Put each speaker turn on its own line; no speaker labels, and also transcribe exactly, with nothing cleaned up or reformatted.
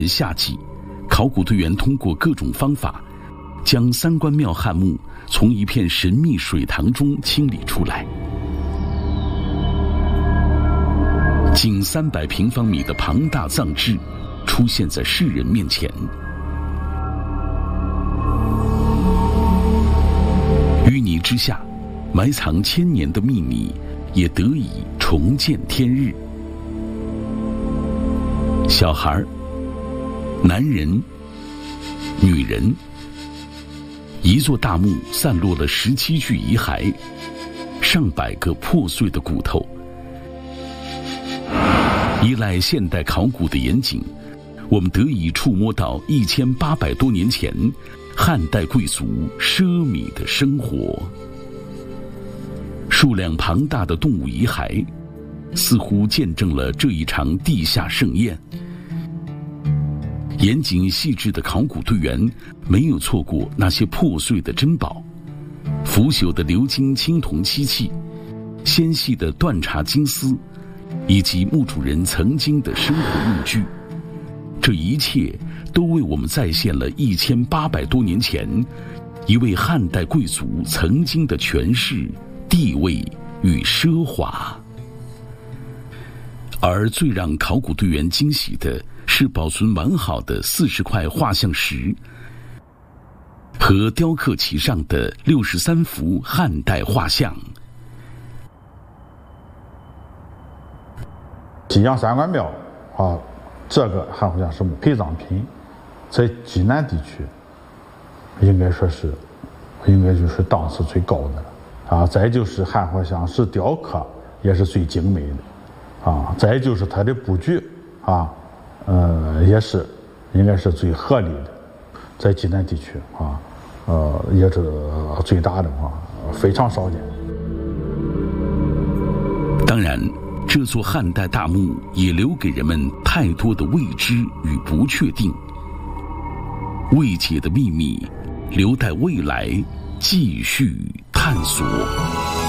夏季，考古队员通过各种方法，将三官庙汉墓从一片神秘水塘中清理出来。近三百平方米的庞大葬制出现在世人面前。淤泥之下，埋藏千年的秘密也得以重见天日。小孩、男人、女人，一座大墓散落了十七具遗骸，上百个破碎的骨头。依赖现代考古的严谨，我们得以触摸到一千八百多年前汉代贵族奢靡的生活。数量庞大的动物遗骸，似乎见证了这一场地下盛宴。严谨细致的考古队员没有错过那些破碎的珍宝，腐朽的鎏金青铜漆器，纤细的断茶金丝，以及墓主人曾经的生活用具。这一切都为我们再现了一千八百多年前一位汉代贵族曾经的权势、地位与奢华。而最让考古队员惊喜的是保存完好的四十块画像石和雕刻其上的六十三幅汉代画像。
济阳三官庙啊，这个汉画像是陪葬品，在济南地区应该说是应该就是档次最高的了啊。再就是汉画像是雕刻也是最精美的啊，再就是它的布局啊，呃也是应该是最合理的，在济南地区啊，呃也是最大的啊，非常少见。
当然，这座汉代大墓也留给人们太多的未知与不确定，未解的秘密，留待未来继续探索。